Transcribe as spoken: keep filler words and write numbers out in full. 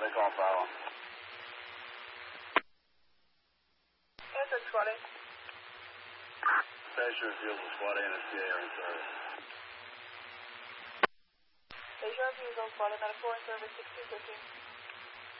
they call Bravo. Answer squad A. Station refusal, squad A and S P A are in service. Station refusal, squad A medical in service six two fifteen.